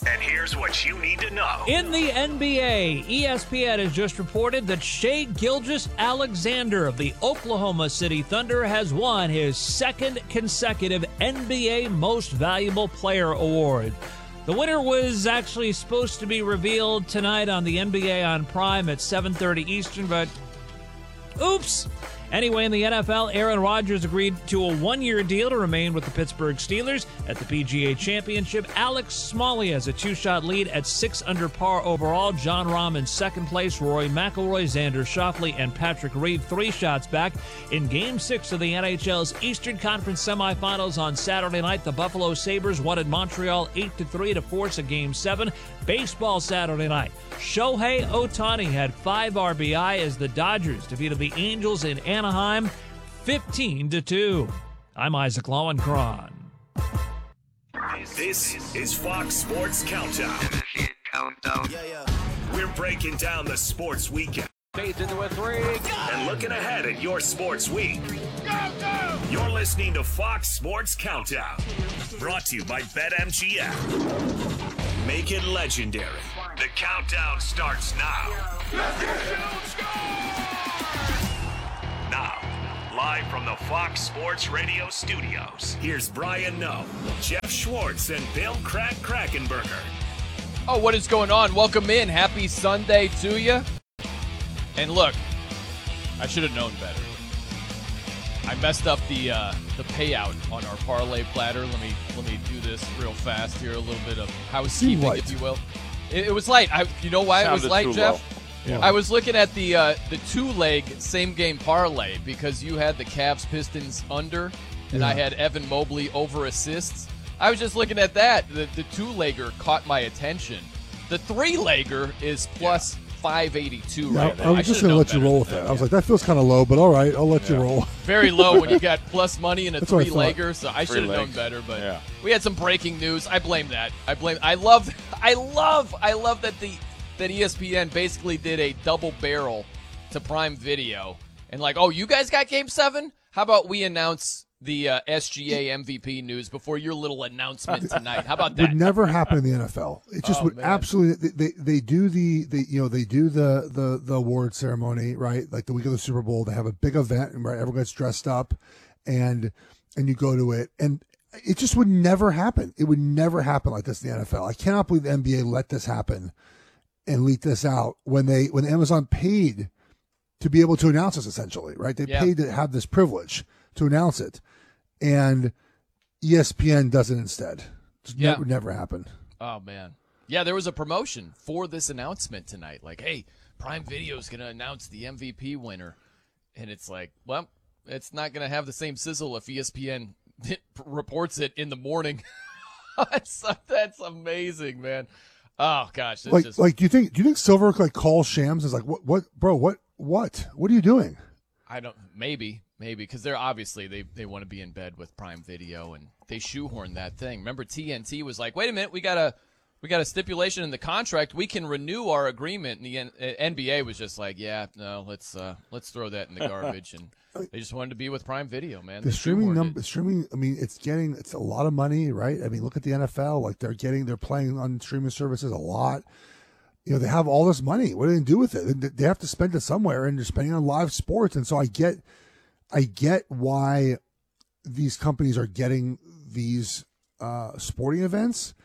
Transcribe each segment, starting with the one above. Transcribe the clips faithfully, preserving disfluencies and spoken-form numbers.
And here's what you need to know. In the N B A, E S P N has just reported that Shai Gilgeous-Alexander of the Oklahoma City Thunder has won his second consecutive N B A Most Valuable Player award. The winner was actually supposed to be revealed tonight on the N B A on Prime at seven thirty Eastern, but oops. Anyway, in the N F L, Aaron Rodgers agreed to a one-year deal to remain with the Pittsburgh Steelers. At the P G A Championship, Alex Smalley has a two-shot lead at six under par overall. John Rahm in second place. Rory McIlroy, Xander Schauffele, and Patrick Reed three shots back. In Game six of the N H L's Eastern Conference semifinals on Saturday night, the Buffalo Sabres won at Montreal eight to three to force a Game seven. Baseball Saturday night, Shohei Ohtani had five R B I as the Dodgers defeated the Angels in Anaheim fifteen to two. I'm Isaac Lowenkron. This is Fox Sports Countdown. Countdown. Yeah, yeah. We're breaking down the sports weekend. Fades into a three. And looking ahead at your sports week. Go, go! You're listening to Fox Sports Countdown. Brought to you by BetMGM. Make it legendary. The countdown starts now. Now, live from the Fox Sports Radio studios, here's Brian Noe, Jeff Schwartz, and Bill Crack Krakenberger. Oh, what is going on? Welcome in. Happy Sunday to you. And look, I should have known better. I messed up the uh, the payout on our parlay platter. Let me let me do this real fast here. A little bit of housekeeping, if you will. It, it was light. I, you know why Sounded it was light, Jeff? Yeah. I was looking at the uh, the two leg same game parlay because you had the Cavs Pistons under, and yeah. I had Evan Mobley over assists. I was just looking at that. The the two legger caught my attention. The three legger is plus. Yeah. five eighty-two yeah, right now. I was I just going to let you roll with that. I was like, that feels kind of low, but all right, I'll let yeah. you roll. Very low when you got plus money and a three-legger, so I should have known better. But yeah. we had some breaking news. I blame that. I blame. I love. I love. I love that the that E S P N basically did a double barrel to Prime Video and like, oh, you guys got Game Seven? How about we announce the uh, S G A M V P news before your little announcement tonight? How about that? Would never happen in the N F L. It just oh, would man. absolutely. They, they they do the they you know they do the the the award ceremony, right? Like the week of the Super Bowl, they have a big event, and right, everyone gets dressed up, and and you go to it, and it just would never happen. It would never happen like this in the N F L. I cannot believe the N B A let this happen and leak this out when they when Amazon paid to be able to announce this. Essentially, right? They yeah. paid to have this privilege to announce it. And E S P N does it instead. It yeah. would never happen. Oh, man. Yeah, there was a promotion for this announcement tonight. Like, hey, Prime Video is going to announce the M V P winner. And it's like, well, it's not going to have the same sizzle if E S P N reports it in the morning. that's, that's amazing, man. Oh, gosh. It's like, just... like, do you think, do you think Silver like calls Shams and is like, what, what, bro, what, what, what are you doing? I don't, maybe. Maybe, because they're obviously, they, they want to be in bed with Prime Video, and they shoehorn that thing. Remember, T N T was like, wait a minute, we got a we got a stipulation in the contract. We can renew our agreement. And the N- N B A was just like, yeah, no, let's uh, let's throw that in the garbage. And they just wanted to be with Prime Video, man. The they streaming number, it. streaming, I mean, it's getting, it's a lot of money, right? I mean, look at the N F L. Like, they're getting, they're playing on streaming services a lot. You know, they have all this money. What do they do with it? They have to spend it somewhere, and they're spending on live sports. And so I get... I get why these companies are getting these uh, sporting events,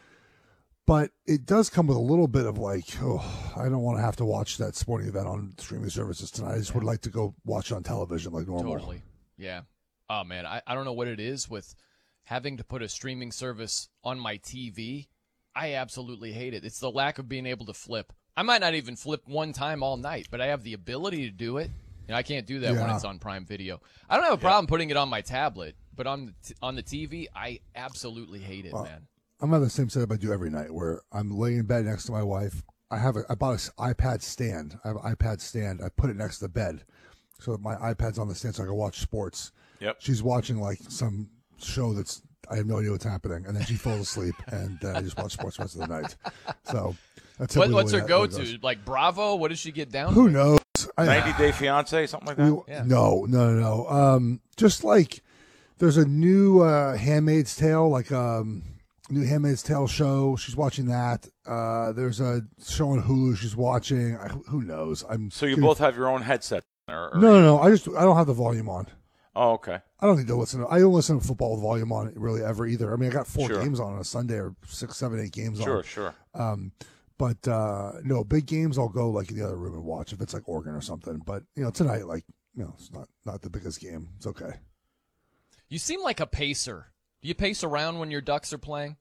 but it does come with a little bit of like, oh, I don't want to have to watch that sporting event on streaming services tonight. I just yeah. would like to go watch it on television like normal. Totally. Yeah. Oh, man, I, I don't know what it is with having to put a streaming service on my T V. I absolutely hate it. It's the lack of being able to flip. I might not even flip one time all night, but I have the ability to do it. And I can't do that yeah. when it's on Prime Video. I don't have a problem yeah. putting it on my tablet, but on the t- on the T V, I absolutely hate it, well, man. I'm on the same setup I do every night, where I'm laying in bed next to my wife. I have a, I bought an iPad stand. I have an iPad stand. I put it next to the bed, so that my iPad's on the stand, so I can watch sports. Yep. She's watching like some show that's I have no idea what's happening, and then she falls asleep, and then I just watch sports the rest of the night. So. That's what, what's her go-to? Like Bravo? What does she get down? Who with? knows? ninety Day Fiance, something like that. We, yeah. No, no, no, no. Um, just like there's a new uh, Handmaid's Tale, like um, New Handmaid's Tale show. She's watching that. Uh, there's a show on Hulu she's watching. I, who knows? I'm So you gonna, both have your own headset? Or, or no, no, no. I just I don't have the volume on. Oh, okay. I don't need to listen. To, I don't listen to football with volume on really ever either. I mean, I got four Sure. games on on a Sunday or six, seven, eight games Sure, on. sure. Um, but uh, no, big games I'll go like in the other room and watch if it's like Oregon or something. But you know, tonight, like you know, it's not not the biggest game. It's okay. You seem like a pacer. Do you pace around when your Ducks are playing?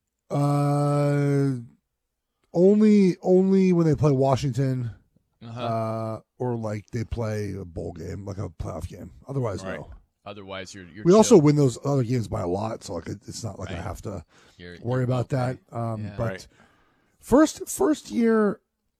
Uh, only only when they play Washington. Uh-huh. Uh, or like they play a bowl game, like a playoff game. Otherwise, Right. no. Otherwise, you're. you're We chill. also win those other games by a lot, so like it, it's not like I Right. have to You're- worry you're about okay. that. Um, Yeah. But Right. first first year,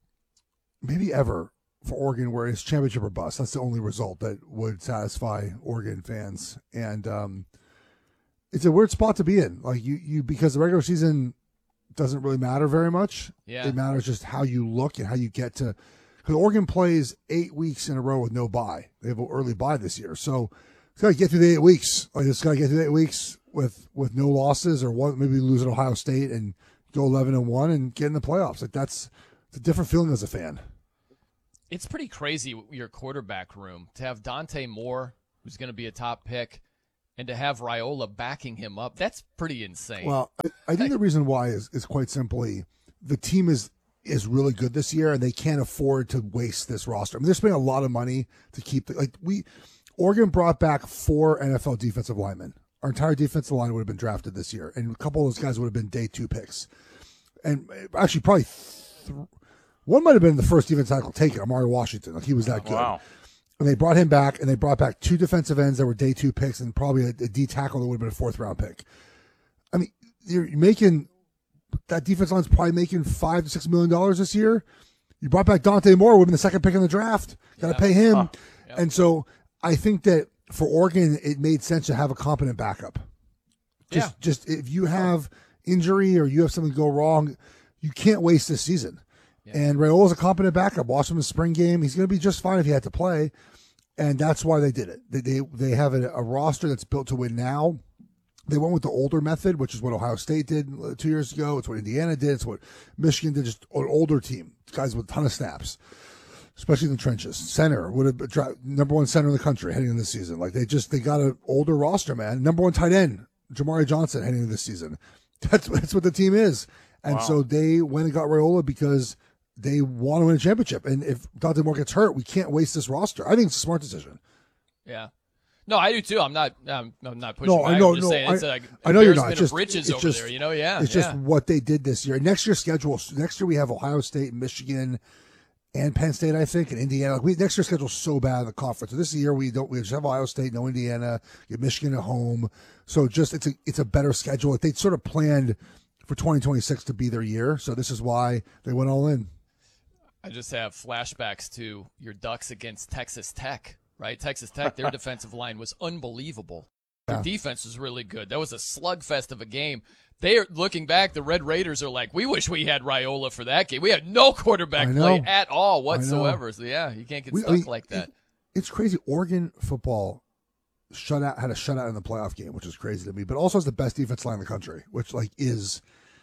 maybe ever for Oregon, where it's championship or bust. That's the only result that would satisfy Oregon fans, and um, it's a weird spot to be in. Like you, you because the regular season doesn't really matter very much. Yeah. It matters just how you look and how you get to. Because Oregon plays eight weeks in a row with no bye. They have an early bye this year, so it's got to get through the eight weeks. Like it's got to get through the eight weeks with with no losses, or one maybe lose at Ohio State and go eleven and one and get in the playoffs. Like that's it's a different feeling as a fan. It's pretty crazy, your quarterback room, to have Dante Moore, who's going to be a top pick, and to have Raiola backing him up. That's pretty insane. Well, I, I think the reason why is is quite simply the team is is really good this year, and they can't afford to waste this roster. I mean, they're spending a lot of money to keep the, like we Oregon brought back four N F L defensive linemen. Our entire defensive line would have been drafted this year, and a couple of those guys would have been day two picks. And actually, probably th- one might have been the first defensive tackle taken, Amari Washington. Like he was that good. Wow. And they brought him back, and they brought back two defensive ends that were day two picks, and probably a, a D tackle that would have been a fourth round pick. I mean, you're making that defense line's probably making five to six million dollars this year. You brought back Dante Moore, would have been the second pick in the draft. Got to Yeah. pay him, Huh. Yep. and so I think that for Oregon, it made sense to have a competent backup. Just, Yeah. just if you have injury or you have something go wrong, you can't waste this season. Yeah. And Raiola's a competent backup. Watch him in the spring game. He's going to be just fine if he had to play. And that's why they did it. They they, they have a, a roster that's built to win now. They went with the older method, which is what Ohio State did two years ago. It's what Indiana did. It's what Michigan did, just an older team. Guys with a ton of snaps, especially in the trenches. Center would have been dra- number one center in the country heading into this season. Like they just, they got an older roster, man. Number one tight end, Jamari Johnson heading into this season. That's, that's what the team is. And Wow. so they went and got Raiola because they want to win a championship. And if Dante Moore gets hurt, we can't waste this roster. I think it's a smart decision. Yeah. No, I do too. I'm not. I'm, I'm not pushing. No, I back. know, I'm just no, saying it's I- like I know you're not. embarrassment It's of just- riches it's over just- there. You know, yeah. It's yeah. just what they did this year. Next year's schedule, next year we have Ohio State, Michigan, and Penn State, I think, and Indiana. Like we, next year's schedule's so bad in the conference. So this year we don't. We just have Ohio State, no Indiana. You have Michigan at home. So just it's a it's a better schedule. Like they sort of planned for twenty twenty-six to be their year. So this is why they went all in. I just have flashbacks to your Ducks against Texas Tech. Right, Texas Tech. Their defensive line was unbelievable. Their Yeah. defense was really good. That was a slugfest of a game. They are looking back. The Red Raiders are like, we wish we had Raiola for that game. We had no quarterback I play know. at all I know. whatsoever. So yeah, you can't get We- I stuck mean, like that. it- it's crazy. Oregon football shutout had a shutout in the playoff game, which is crazy to me. But also has the best defense line in the country, which like is.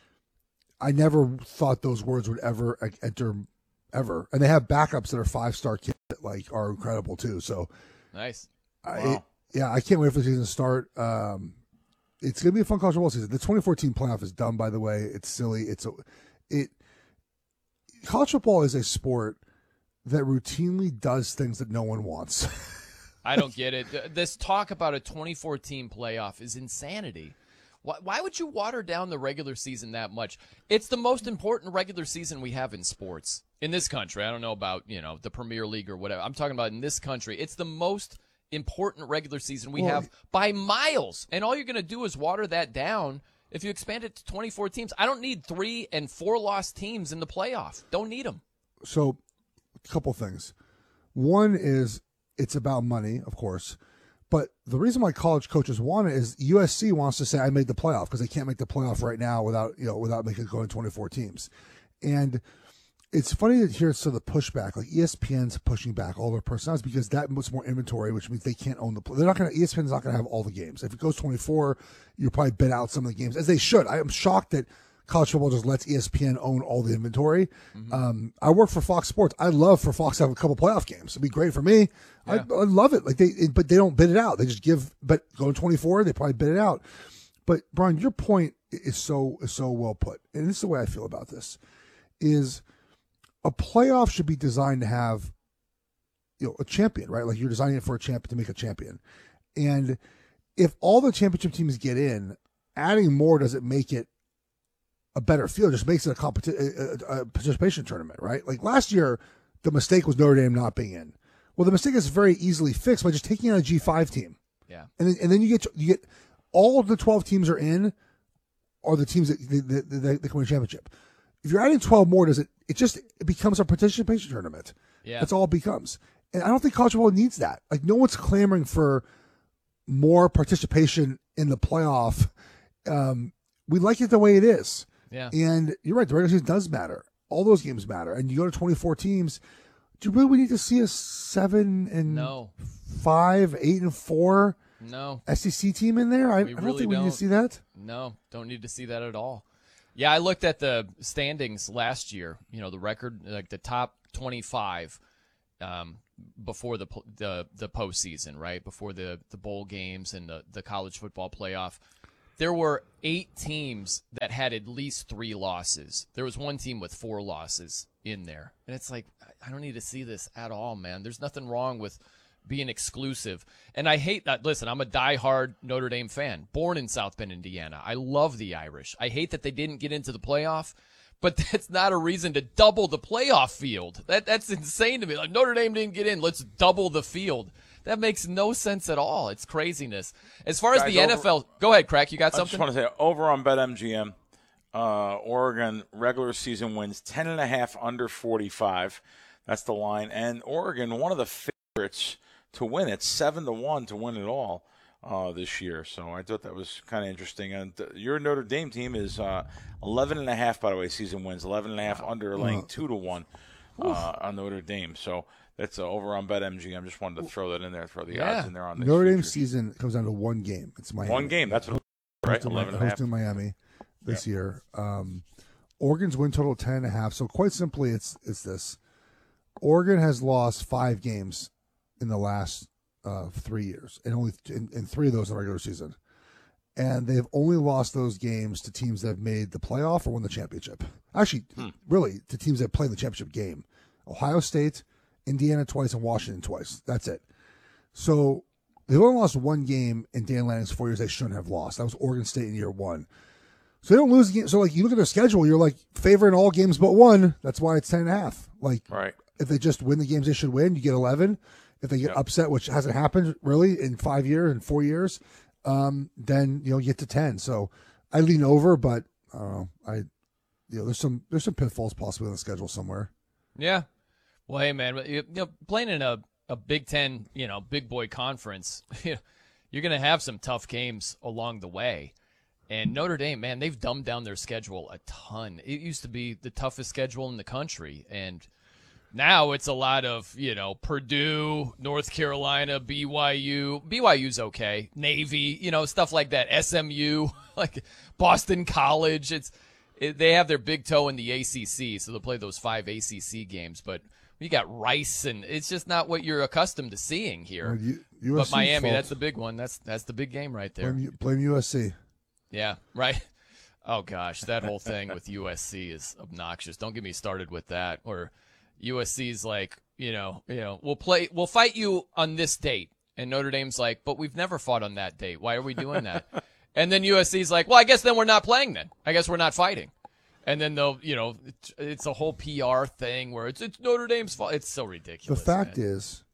I never thought those words would ever like, enter, ever. And they have backups that are five star kids that like are incredible too. So Nice. I, Wow. yeah, I can't wait for the season to start. Um, it's gonna be a fun college football season. The twenty fourteen playoff is done, by the way. It's silly. It's a it. College football is a sport that routinely does things that no one wants. I don't get it. Th- This talk about a twenty fourteen playoff is insanity. Why, why would you water down the regular season that much? It's the most important regular season we have in sports in this country. I don't know about, you know, the Premier League or whatever. I'm talking about in this country. It's the most important regular season we Well, have by miles. And all you're going to do is water that down if you expand it to twenty-four teams. I don't need three and four lost teams in the playoff. Don't need them. So, a couple things. One is it's about money, of course. But the reason why college coaches want it is U S C wants to say I made the playoff because they can't make the playoff right now without you know without making it going twenty-four teams, and it's funny to hear some of the pushback, like E S P N's pushing back all their personalities because that puts more inventory, which means they can't own the. They're not going to. E S P N's not going to have all the games. If it goes twenty-four, you'll probably bid out some of the games as they should. I am shocked that college football just lets E S P N own all the inventory. Mm-hmm. Um, I work for Fox Sports. I love for Fox to have a couple playoff games. It'd be great for me. Yeah. I, I love it. Like they, it, but they don't bid it out. They just give. But going twenty-four, they probably bid it out. But Brian, your point is so is so well put, and this is the way I feel about this: is a playoff should be designed to have, you know, a champion, right? Like you're designing it for a champion to make a champion. And if all the championship teams get in, adding more doesn't make it a better field. It just makes it a, competi- a, a participation tournament, right? Like last year, the mistake was Notre Dame not being in. Well, the mistake is very easily fixed by just taking out a G five team. Yeah. And then, and then you get you get all of the twelve teams are in, are the teams that, that, that, that can win a championship. If you're adding twelve more, does it? It just it becomes a participation tournament. Yeah, that's all it becomes. And I don't think college football needs that. Like no one's clamoring for more participation in the playoff. Um, we like it the way it is. Yeah. And you're right. The regular season does matter. All those games matter. And you go to twenty-four teams. Do you really need to see a seven and no. five, eight and four? No. S E C team in there? I, we I don't really think we don't. need to see that. No, don't need to see that at all. Yeah, I looked at the standings last year. You know, the record, like the top twenty-five um, before the the the postseason, right? Before the, the bowl games and the, the college football playoff. There were eight teams that had at least three losses. There was one team with four losses in there. And it's like, I don't need to see this at all, man. There's nothing wrong with being exclusive. And I hate that. Listen, I'm a diehard Notre Dame fan, born in South Bend, Indiana. I love the Irish. I hate that they didn't get into the playoff, but that's not a reason to double the playoff field. That That's insane to me. Like, Notre Dame didn't get in. Let's double the field. That makes no sense at all. It's craziness. As far as Guys, the over, N F L, go ahead, Crack. You got something? I just want to say, over on BetMGM, uh, Oregon regular season wins ten and a half under forty-five. That's the line. And Oregon, one of the favorites to win it, seven to one to win it all uh, this year. So I thought that was kind of interesting. And uh, your Notre Dame team is uh, eleven and a half, by the way, season wins. eleven and a half under, laying two to one uh, on Notre Dame. So that's uh, over on BetMGM. Just wanted to throw that in there, throw the yeah. odds in there on this. Notre Dame futures. season comes down to one game. It's Miami. One game. That's what right. eleven and a half. Hosting Miami this yeah. year. Um, Oregon's win total ten and a half. So quite simply, it's it's this. Oregon has lost five games in the last uh, three years, and only in, in three of those in the regular season. And they've only lost those games to teams that have made the playoff or won the championship. Actually, hmm. really, to teams that play in the championship game. Ohio State, Indiana twice, and Washington twice. That's it. So they've only lost one game in Dan Lanning's four years they shouldn't have lost. That was Oregon State in year one. So they don't lose the game. So, like, you look at their schedule, you're like favoring all games but one. That's why it's ten and a half. Like, right. If they just win the games they should win, you get eleven. If they get yep. upset, which hasn't happened really in five years and four years, um, then you know you get to ten. So I lean over, but I don't know. I, you know, there's some there's some pitfalls possibly on the schedule somewhere. Yeah. Well, hey man, you know, playing in a, a Big Ten, you know, big boy conference, you're gonna have some tough games along the way. And Notre Dame, man, they've dumbed down their schedule a ton. It used to be the toughest schedule in the country, and now it's a lot of, you know, Purdue, North Carolina, B Y U. B Y U's okay. Navy, you know, stuff like that. S M U, like Boston College. It's it, they have their big toe in the A C C, so they'll play those five A C C games. But you got Rice, and it's just not what you're accustomed to seeing here. Well, U- but Miami, fault. That's the big one. That's that's the big game right there. Blame, blame U S C. Yeah, right. Oh gosh, that whole thing with U S C is obnoxious. Don't get me started with that. Or U S C's like, you know, you know, we'll play, we'll fight you on this date, and Notre Dame's like, but we've never fought on that date. Why are we doing that? And then U S C's like, well, I guess then we're not playing. Then I guess we're not fighting. And then they'll, you know, it's, it's a whole P R thing where it's it's Notre Dame's fault. It's so ridiculous. The fact man. is,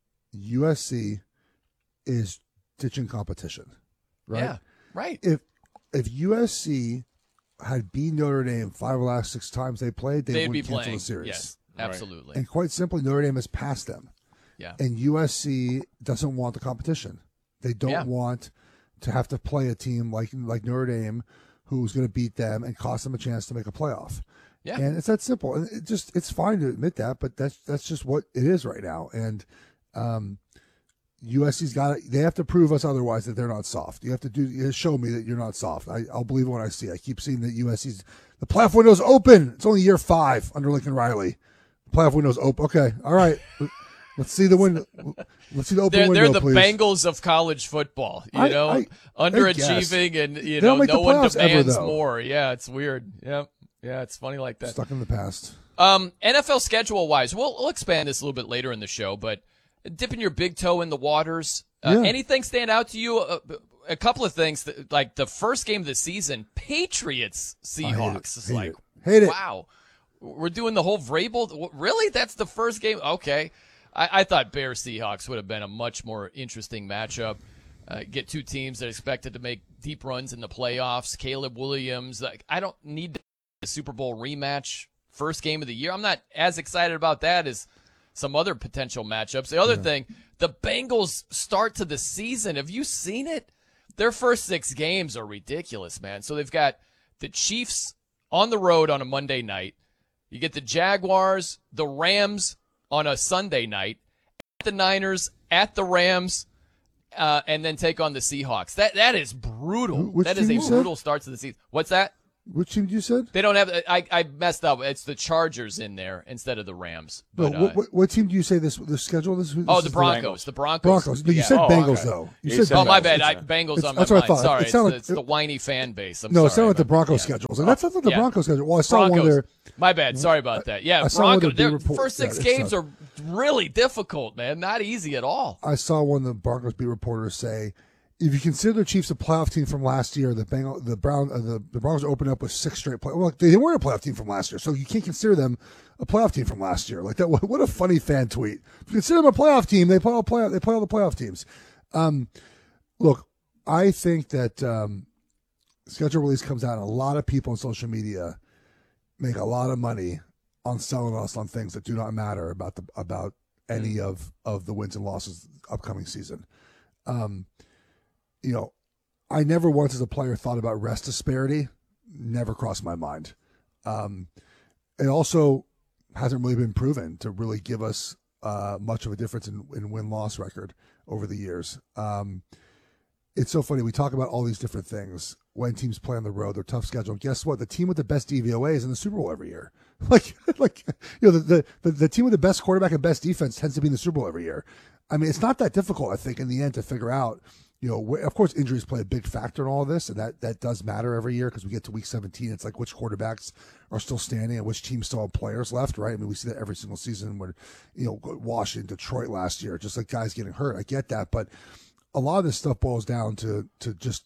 U S C is ditching competition, right? Yeah, right. If if U S C had beat Notre Dame five of the last six times they played, they They'd would be cancel playing. the series. Yes, absolutely. Right. And quite simply, Notre Dame has passed them. Yeah. And U S C doesn't want the competition. They don't yeah. want to have to play a team like like Notre Dame, who's going to beat them and cost them a chance to make a playoff. Yeah. And it's that simple. And it just it's fine to admit that, but that's that's just what it is right now. And um, U S C's got it. They have to prove us otherwise that they're not soft. You have to do you have to show me that you're not soft. I, I'll believe it when I see it. I keep seeing that U S C's the playoff window's open. It's only year five under Lincoln Riley. The playoff window's open. Okay, all right. Let's see the window. Let's see the open they're, window, They're the please. Bengals of college football, you I, know, I, underachieving and, you they know, make no the one playoffs demands ever, more. Yeah, it's weird. Yeah, yeah, it's funny like that. Stuck in the past. Um, N F L schedule-wise, we'll, we'll expand this a little bit later in the show, but dipping your big toe in the waters, uh, yeah. anything stand out to you? Uh, a couple of things, that, like the first game of the season, Patriots Seahawks. It's hate like, it. Hate it. wow, we're doing the whole Vrabel. Really? That's the first game? Okay. I, I thought Bears Seahawks would have been a much more interesting matchup. Uh, get two teams that are expected to make deep runs in the playoffs. Caleb Williams. Like, I don't need a Super Bowl rematch first game of the year. I'm not as excited about that as some other potential matchups. The other yeah. thing, the Bengals start to the season. Have you seen it? Their first six games are ridiculous, man. So they've got the Chiefs on the road on a Monday night. You get the Jaguars, the Rams on a Sunday night, at the Niners, at the Rams, uh, and then take on the Seahawks. That That is brutal. Which that is a brutal start to the season. What's that? Which team you said? They don't have – I I messed up. It's the Chargers in there instead of the Rams. But, no, uh, what, what, what team do you say this the schedule? This, this oh, is the Broncos. The Broncos. Broncos. No, you yeah. said Oh, Bengals, okay. though. You You said said Oh, my Bengals. bad. I, It's- Bengals it's- on my that's what I mind. thought. Sorry. It It's, sounded the, like- it's the whiny fan base. I'm No, sorry. it's not like the man. Broncos Yeah. schedules. And that's not the Yeah. Broncos schedule. Well, I saw one Broncos. there. My bad. Sorry about that. Yeah, I saw one of Broncos. the Their report- first six yeah, it's games tough. are really difficult, man. Not easy at all. I saw one of the Broncos beat reporters say, if you consider the Chiefs a playoff team from last year, the Bengal, the Brown, uh, the, the Broncos opened up with six straight play. Well, they weren't a playoff team from last year, so you can't consider them a playoff team from last year. Like that, what a funny fan tweet. If you consider them a playoff team, they play all play, they play all the playoff teams. Um, look, I think that um, schedule release comes out, and a lot of people on social media make a lot of money on selling us on things that do not matter about the about any mm. of of the wins and losses upcoming season. Um, you know, I never once as a player thought about rest disparity. Never crossed my mind. Um, it also hasn't really been proven to really give us uh, much of a difference in, in win-loss record over the years. Um, it's so funny. We talk about all these different things when teams play on the road, their tough schedule. Guess what? The team with the best D V O A is in the Super Bowl every year. Like, like you know, the, the, the team with the best quarterback and best defense tends to be in the Super Bowl every year. I mean, it's not that difficult, I think, in the end to figure out. You know, wh- of course, injuries play a big factor in all of this, and that, that does matter every year because we get to week seventeen. It's like which quarterbacks are still standing and which teams still have players left, right? I mean, we see that every single season when, you know, Washington, Detroit last year, just like guys getting hurt. I get that, but a lot of this stuff boils down to to just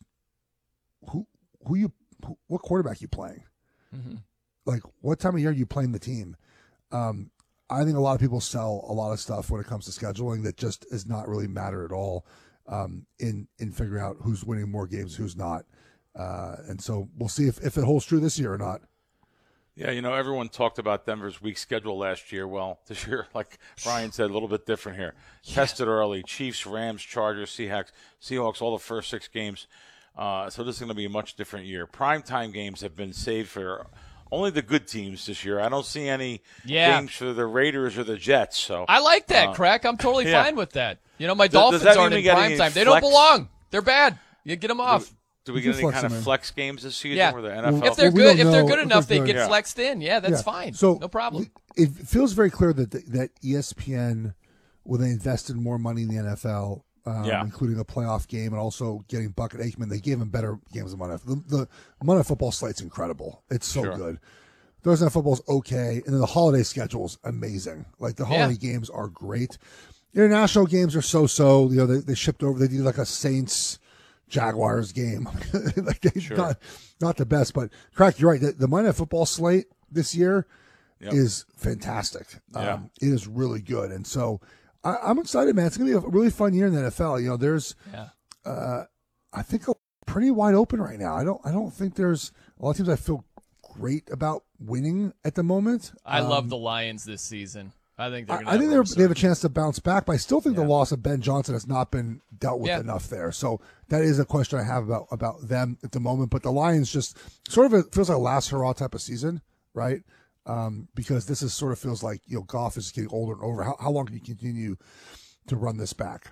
who who you who, what quarterback you playing, mm-hmm. like what time of year are you playing the team. Um, I think a lot of people sell a lot of stuff when it comes to scheduling that just does not really matter at all. Um, in in figuring out who's winning more games, who's not, uh, and so we'll see if, if it holds true this year or not. Yeah, you know, everyone talked about Denver's weak schedule last year. Well, this year, like Brian said, a little bit different here. Yeah. Tested early: Chiefs, Rams, Chargers, Seahawks, Seahawks, all the first six games. Uh, so this is going to be a much different year. Primetime games have been saved for only the good teams this year. I don't see any yeah. games for the Raiders or the Jets. So I like that, uh, Crack. I'm totally yeah. fine with that. You know, my does, Dolphins does aren't in prime time. They don't belong. They're bad. You get them off. Do, do we get any kind of in. flex games this season? Yeah. Where the N F L if they're well, we good, if know, they're good if enough, they're they good. get Yeah. flexed in. Yeah, that's Yeah. fine. So no problem. It feels very clear that that E S P N, when they invested more money in the N F L, um, Yeah. including a playoff game and also getting Bucket Aikman, they gave him better games than Monday. The, the Monday football slate's incredible. It's so Sure. good. Thursday Night Football's okay, and then the holiday schedule's amazing. Like the holiday Yeah. games are great. International games are so-so. You know, they, they shipped over. They did like a Saints Jaguars game. Like they, Sure. not not the best, but Crack, you're right. The, the Monday Night Football slate this year Yep. is fantastic. Yeah. Um, it is really good, and so I, I'm excited, man. It's gonna be a really fun year in the N F L. You know, there's, Yeah. uh, I think, a pretty wide open right now. I don't, I don't think there's a lot of teams I feel great about winning at the moment. I Um, love the Lions this season. I think they're. I, Gonna I have think a they're, they have a resurgence. chance to bounce back, but I still think Yeah. the loss of Ben Johnson has not been dealt with Yeah. enough there. So that is a question I have about about them at the moment. But the Lions just sort of a, feels like a last hurrah type of season, right? um, because this is sort of feels like, you know, Goff is getting older and over. How, how long can you continue to run this back?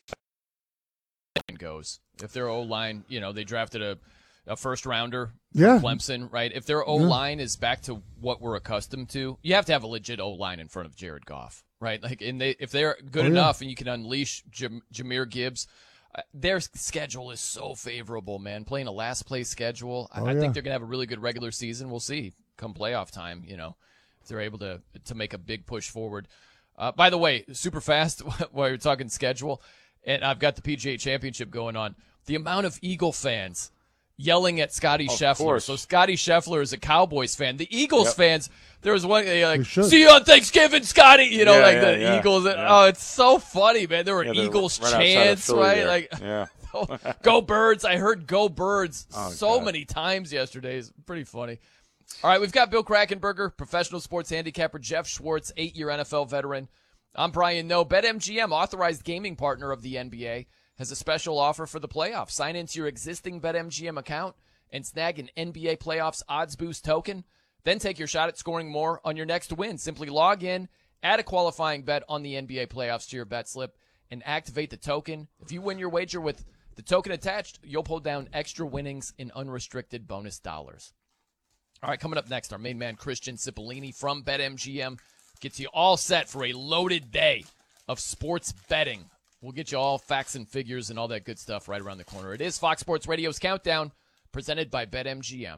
Goes if their O-line, you know, they drafted a, a first rounder from yeah. Clemson, right? If their O-line yeah. is back to what we're accustomed to, you have to have a legit O-line in front of Jared Goff, right? Like, and they if they're good oh, enough yeah. and you can unleash Jam- Jahmyr Gibbs, uh, their schedule is so favorable, man. Playing a last place schedule, I, oh, I yeah. think they're gonna have a really good regular season. We'll see come playoff time, you know, if they're able to to make a big push forward. Uh, by the way, super fast while you're talking schedule. And I've got the P G A Championship going on. The amount of Eagle fans yelling at Scotty Scheffler. Course. So Scotty Scheffler is a Cowboys fan. The Eagles yep. fans, there was one, they like, see you on Thanksgiving, Scotty. You know, yeah, like yeah, the yeah. Eagles. Yeah. Oh, it's so funny, man. There were yeah, Eagles right chants, right? There. Like, yeah. oh, go Birds. I heard go Birds oh, so God. many times yesterday. It's pretty funny. All right, we've got Bill Krackomberger, professional sports handicapper, Jeff Schwartz, eight-year N F L veteran. I'm Brian Noe. BetMGM, authorized gaming partner of the N B A, has a special offer for the playoffs. Sign into your existing BetMGM account and snag an N B A Playoffs Odds Boost token. Then take your shot at scoring more on your next win. Simply log in, add a qualifying bet on the N B A Playoffs to your bet slip, and activate the token. If you win your wager with the token attached, you'll pull down extra winnings in unrestricted bonus dollars. All right, coming up next, our main man, Christian Cipollini from BetMGM, gets you all set for a loaded day of sports betting. We'll get you all facts and figures and all that good stuff right around the corner. It is Fox Sports Radio's Countdown, presented by BetMGM.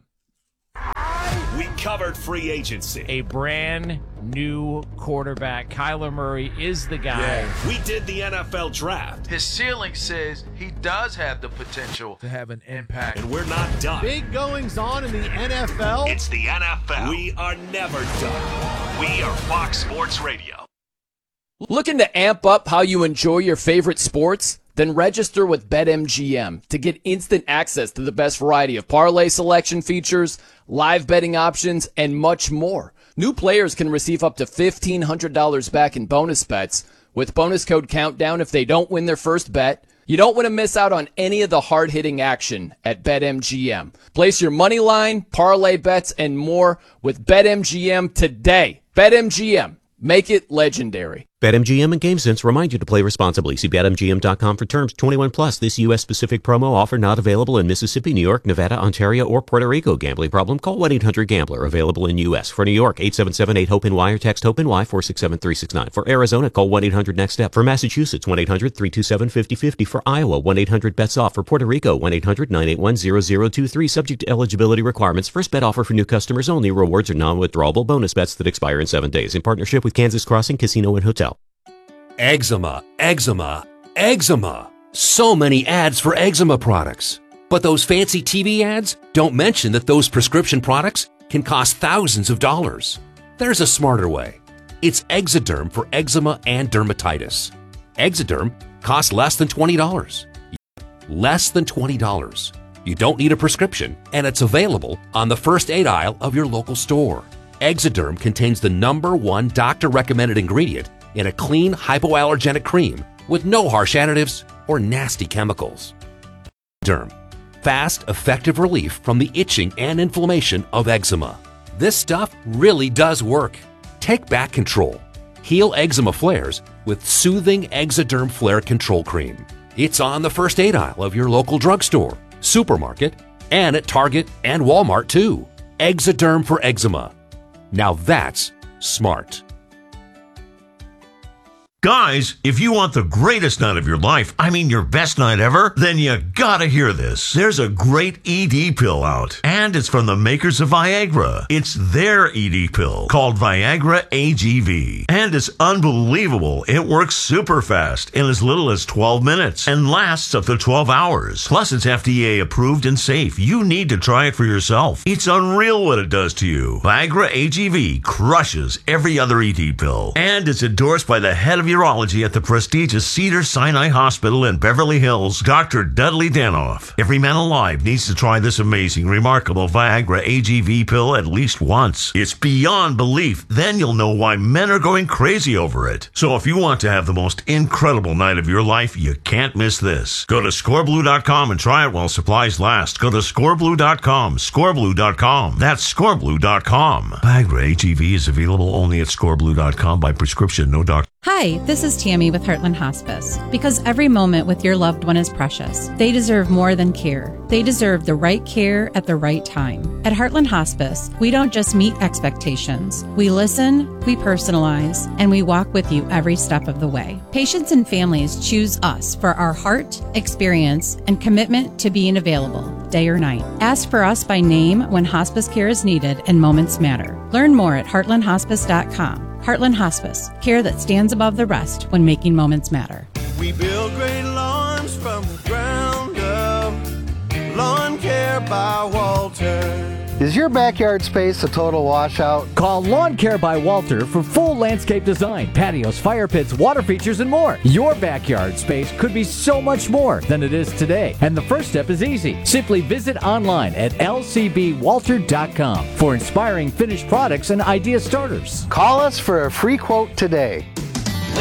We covered free agency. A brand new quarterback. Kyler Murray is the guy. Yeah. We did the N F L draft. His ceiling says he does have the potential to have an impact. And we're not done. Big goings on in the N F L. It's the N F L. We are never done. We are Fox Sports Radio. Looking to amp up how you enjoy your favorite sports? Then register with BetMGM to get instant access to the best variety of parlay selection features, live betting options, and much more. New players can receive up to fifteen hundred dollars back in bonus bets with bonus code COUNTDOWN if they don't win their first bet. You don't want to miss out on any of the hard-hitting action at BetMGM. Place your money line, parlay bets, and more with BetMGM today. BetMGM. Make it legendary. BetMGM and GameSense remind you to play responsibly. See Bet M G M dot com for terms. twenty-one plus. This U S-specific promo offer not available in Mississippi, New York, Nevada, Ontario, or Puerto Rico. Gambling problem? Call one eight hundred gambler. Available in U S. For New York, eight seven seven eight HOPE-N-Y or text HOPE-N-Y four six seven three six nine. For Arizona, call one eight hundred next step. For Massachusetts, one eight hundred three two seven five zero five zero. For Iowa, one eight hundred bets off. For Puerto Rico, one eight hundred nine eight one zero zero two three. Subject to eligibility requirements. First bet offer for new customers only. Rewards are non-withdrawable bonus bets that expire in seven days. In partnership with Kansas Crossing Casino and Hotel. Eczema, eczema, eczema. So many ads for eczema products. But those fancy T V ads don't mention that those prescription products can cost thousands of dollars. There's a smarter way. It's Exoderm for eczema and dermatitis. Exoderm costs less than twenty dollars. Less than twenty dollars. You don't need a prescription, and it's available on the first aid aisle of your local store. Exoderm contains the number one doctor-recommended ingredient in a clean, hypoallergenic cream with no harsh additives or nasty chemicals. Derm. Fast, effective relief from the itching and inflammation of eczema. This stuff really does work. Take back control. Heal eczema flares with soothing Exoderm Flare Control Cream. It's on the first aid aisle of your local drugstore, supermarket, and at Target and Walmart too. Exoderm for eczema. Now that's smart. Guys, if you want the greatest night of your life, I mean your best night ever, then you gotta hear this. There's a great E D pill out, and it's from the makers of Viagra. It's their E D pill called Viagra A G V, and it's unbelievable. It works super fast in as little as twelve minutes and lasts up to twelve hours. Plus, it's F D A approved and safe. You need to try it for yourself. It's unreal what it does to you. Viagra A G V crushes every other E D pill, and it's endorsed by the head of urology at the prestigious Cedars-Sinai Hospital in Beverly Hills, Doctor Dudley Danoff. Every man alive needs to try this amazing, remarkable Viagra A G V pill at least once. It's beyond belief. Then you'll know why men are going crazy over it. So if you want to have the most incredible night of your life, you can't miss this. Go to score blue dot com and try it while supplies last. Go to score blue dot com, score blue dot com. That's score blue dot com. Viagra A G V is available only at score blue dot com by prescription, no doctor. Hi, this is Tammy with Heartland Hospice. Because every moment with your loved one is precious, they deserve more than care. They deserve the right care at the right time. At Heartland Hospice, we don't just meet expectations. We listen, we personalize, and we walk with you every step of the way. Patients and families choose us for our heart, experience, and commitment to being available, day or night. Ask for us by name when hospice care is needed and moments matter. Learn more at heartland hospice dot com. Heartland Hospice, care that stands above the rest when making moments matter. We build great lawns from the ground up. Lawn Care by Walter. Is your backyard space a total washout? Call Lawn Care by Walter for full landscape design, patios, fire pits, water features, and more. Your backyard space could be so much more than it is today. And the first step is easy. Simply visit online at L C B walter dot com for inspiring finished products and idea starters. Call us for a free quote today.